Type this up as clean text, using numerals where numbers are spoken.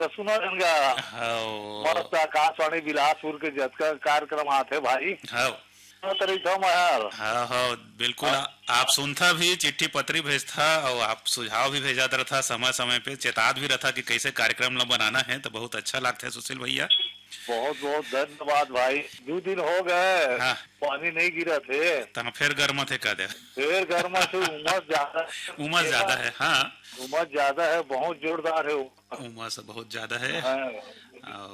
तो सुनो इनका हाँ मस्त आकाशवाणी बिलासपुर के जतका कार्यक्रम आते भाई। हाँ तरीका यार। हाँ हाँ बिल्कुल आप सुनता भी, चिट्ठी पत्री भेजता और आप सुझाव भी भेजा रहता, समय समय पे चेतात भी रहता कि कैसे कार्यक्रम ला बनाना है, तो बहुत अच्छा लगता है सुशील भैया। बहुत बहुत धन्यवाद भाई। 2 दिन हो गए हाँ पानी नहीं गिरा थे। तो फिर गर्म थे कह दे। फिर गर्मा से उमस ज्यादा उमस ज्यादा है हाँ। उमस ज्यादा है, बहुत जोरदार है उमस बहुत ज्यादा है। हाँ।